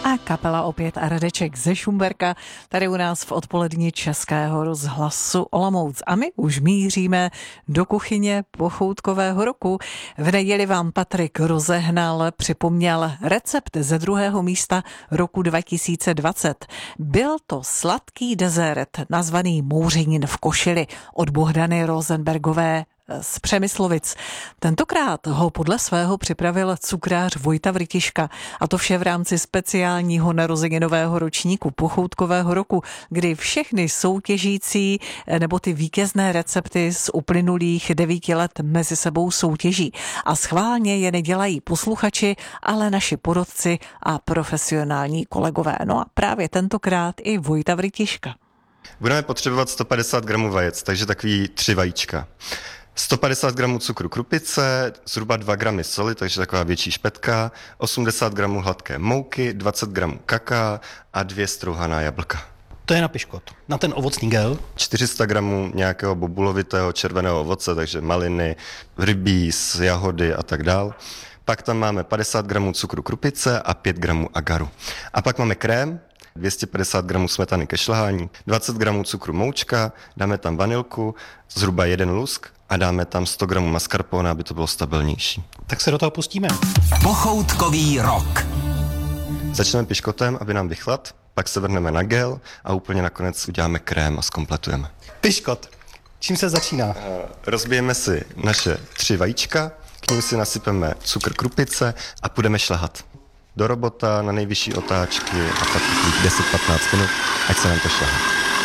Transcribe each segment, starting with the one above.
A kapela opět a Radeček ze Šumberka tady u nás v odpolední Českého rozhlasu Olomouc. A my už míříme do kuchyně pochoutkového roku. V neděli vám Patrik připomněl recept ze 2. místa roku 2020. Byl to sladký dezert nazvaný mouřenin v košili od Bohdany Rosenbergové z Přemyslovic. Tentokrát ho podle svého připravil cukrář Vojta Vrtiška, a to vše v rámci speciálního narozeninového ročníku pochoutkového roku, kdy všechny soutěžící nebo ty vítězné recepty z uplynulých 9 let mezi sebou soutěží. A schválně je nedělají posluchači, ale naši porodci a profesionální kolegové. No a právě tentokrát i Vojta Vrtiška. Budeme potřebovat 150 gramů vajec, takže takový 3 vajíčka. 150 gramů cukru krupice, zhruba 2 gramy soli, takže taková větší špetka, 80 gramů hladké mouky, 20 gramů kakaa a 2 strouhaná jablka. To je na piškot. Na ten ovocný gel? 400 gramů nějakého bobulovitého červeného ovoce, takže maliny, rybíz, jahody a tak dál. Pak tam máme 50 gramů cukru krupice a 5 gramů agaru. A pak máme krém, 250 gramů smetany ke šlehání, 20 gramů cukru moučka, dáme tam vanilku, zhruba 1 lusk a dáme tam 100 gramů mascarpone, aby to bylo stabilnější. Tak se do toho pustíme. Pochoutkový rok. Začneme piškotem, aby nám vychlad, pak se vrhneme na gel a úplně nakonec uděláme krém a zkompletujeme. Piškot. Čím se začíná? Rozbijeme si naše 3 vajíčka, k ním si nasypeme cukr krupice a půjdeme šlehat. Do robota, na nejvyšší otáčky a pak 10-15 minut, ať se nám to šlehá.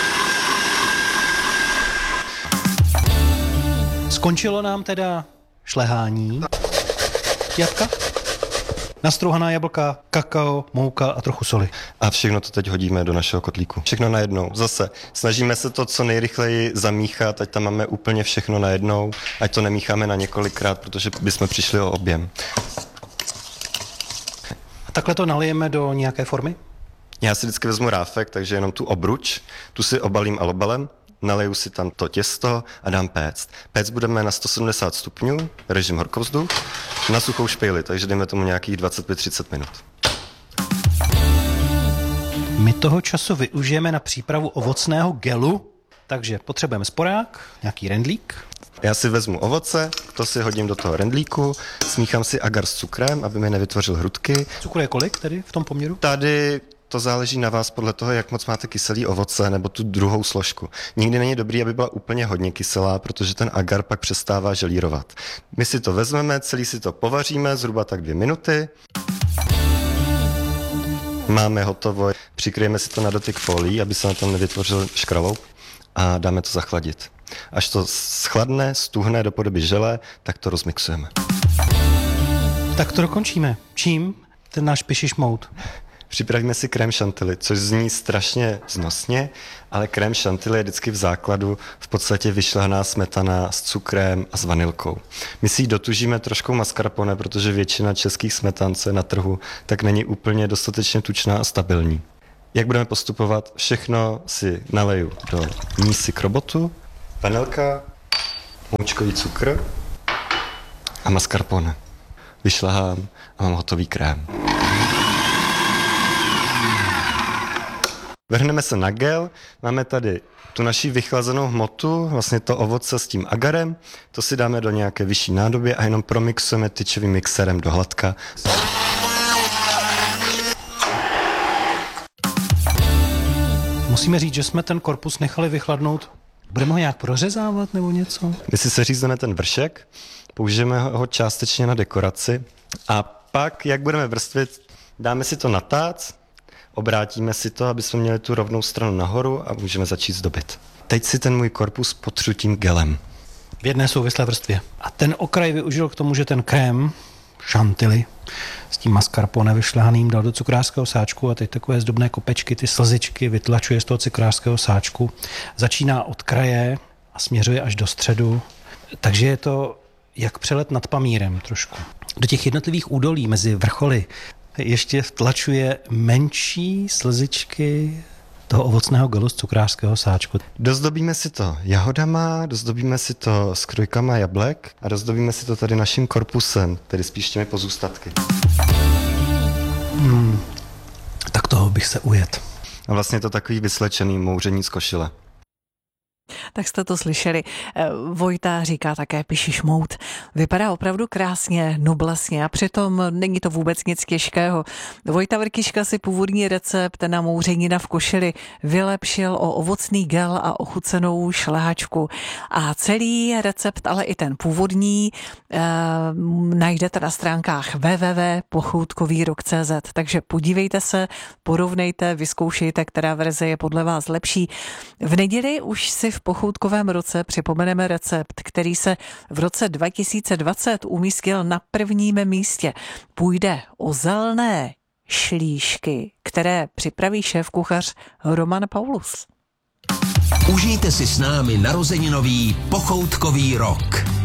Skončilo nám teda šlehání. Jablka? Nastrouhaná jablka, kakao, mouka a trochu soli. A všechno to teď hodíme do našeho kotlíku. Všechno najednou. Zase snažíme se to co nejrychleji zamíchat, ať tam máme úplně všechno najednou, ať to nemícháme na několikrát, protože bychom přišli o objem. A takhle to nalijeme do nějaké formy? Já si vždycky vezmu ráfek, takže jenom tu obruč, tu si obalím alobalem, naleju si tam to těsto a dám péct. Péct budeme na 170 stupňů, režim horkovzduch, na suchou špejli, takže dejme tomu nějakých 25-30 minut. My toho času využijeme na přípravu ovocného gelu, takže potřebujeme sporák, nějaký rendlík. Já si vezmu ovoce, to si hodím do toho rendlíku, smíchám si agar s cukrem, aby mi nevytvořil hrudky. Cukru je kolik tedy v tom poměru? Tady to záleží na vás podle toho, jak moc máte kyselý ovoce nebo tu druhou složku. Nikdy není dobrý, aby byla úplně hodně kyselá, protože ten agar pak přestává želírovat. My si to vezmeme, celý si to povaříme, zhruba tak 2 minuty. Máme hotovo, přikryjeme si to na dotyk folií, aby se na tom nevytvořil škraloup a dáme to zachladit. Až to schladne, stuhne do podoby žele, tak to rozmixujeme. Tak to dokončíme. Čím? Ten náš pišišmout. Připravíme si krém chantilly, což zní strašně vznosně, ale krém chantilly je vždycky v základu v podstatě vyšlehaná smetana s cukrem a s vanilkou. My si ji dotužíme trošku mascarpone, protože většina českých smetan, co je na trhu, tak není úplně dostatečně tučná a stabilní. Jak budeme postupovat? Všechno si naleju do mísy k robotu, vanilka, moučkový cukr a mascarpone. Vyšlehám a mám hotový krém. Vrhneme se na gel, máme tady tu naši vychlazenou hmotu, vlastně to ovoce s tím agarem, to si dáme do nějaké vyšší nádoby a jenom promixujeme tyčovým mixérem do hladka. Musíme říct, že jsme ten korpus nechali vychladnout. Budeme ho nějak prořezávat nebo něco? My si seřízneme ten vršek, použijeme ho částečně na dekoraci a pak, jak budeme vrstvit, dáme si to na tác, obrátíme si to, aby jsme měli tu rovnou stranu nahoru a můžeme začít zdobit. Teď si ten můj korpus potřu tím gelem. V jedné souvislé vrstvě. A ten okraj využil k tomu, že ten krém chantilly s tím mascarpone vyšlehaným dal do cukrářského sáčku a teď takové zdobné kopečky, ty slzičky vytlačuje z toho cukrářského sáčku. Začíná od kraje a směřuje až do středu. Takže je to jak přelet nad Pamírem trošku. Do těch jednotlivých údolí mezi vrcholy ještě vtlačuje menší slzičky toho ovocného gelu z cukrářského sáčku. Dozdobíme si to jahodama, dozdobíme si to s krojkama jablek a dozdobíme si to tady naším korpusem, tedy spíš těmi pozůstatky. bych se ujet. A vlastně je to takový vyslečený mouření z košile. Tak jste to slyšeli. Vojta říká také pišišmout. Vypadá opravdu krásně, noblesně a přitom není to vůbec nic těžkého. Vojta Vrkyška si původní recept na mouřenina v košili vylepšil o ovocný gel a ochucenou šlehačku. A celý recept, ale i ten původní, najdete na stránkách www.pochoutkovýrok.cz. Takže podívejte se, porovnejte, vyzkoušejte, která verze je podle vás lepší. V neděli už si v pochoutkovém roce připomeneme recept, který se v roce 2020 umístil na prvním místě. Půjde o zelené šlíšky, které připraví šéfkuchař Roman Paulus. Užijte si s námi narozeninový pochoutkový rok.